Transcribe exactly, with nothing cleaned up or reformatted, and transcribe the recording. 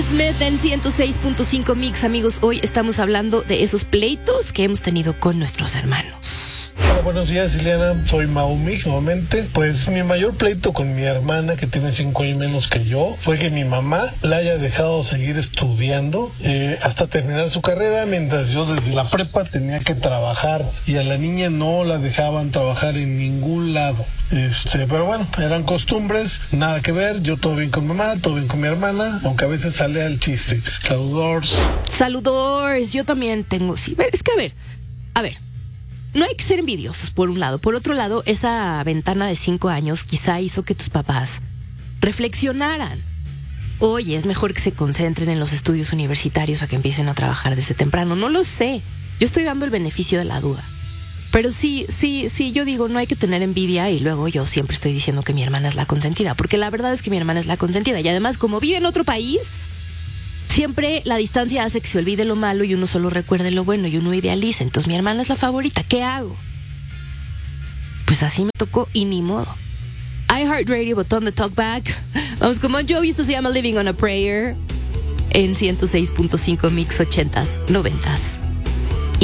Smith en ciento seis punto cinco Mix, amigos. Hoy estamos hablando de esos pleitos que hemos tenido con nuestros hermanos. Hola, buenos días, Ileana. Soy Mau Mix nuevamente. Pues mi mayor pleito con mi hermana, que tiene cinco años menos que yo, fue que mi mamá la haya dejado seguir estudiando eh, hasta terminar su carrera, mientras yo desde la prepa tenía que trabajar y a la niña no la dejaban trabajar en ningún lado. Este, pero bueno, eran costumbres, nada que ver. Yo todo bien con mi mamá, todo bien con mi hermana, aunque a veces sale al chiste. Saludos. Saludos. Yo también tengo. Sí, es que a ver, a ver. No hay que ser envidiosos, por un lado. Por otro lado, esa ventana de cinco años quizá hizo que tus papás reflexionaran. Oye, es mejor que se concentren en los estudios universitarios a que empiecen a trabajar desde temprano. No lo sé. Yo estoy dando el beneficio de la duda. Pero sí, sí, sí, yo digo, no hay que tener envidia, y luego yo siempre estoy diciendo que mi hermana es la consentida, porque la verdad es que mi hermana es la consentida. Y además, como vive en otro país, siempre la distancia hace que se olvide lo malo y uno solo recuerde lo bueno y uno idealiza. Entonces mi hermana es la favorita. ¿Qué hago? Pues así me tocó y ni modo. iHeartRadio, botón de talkback. Vamos con Bon Jovi, esto se llama Living on a Prayer en ciento seis punto cinco Mix ochentas, noventas.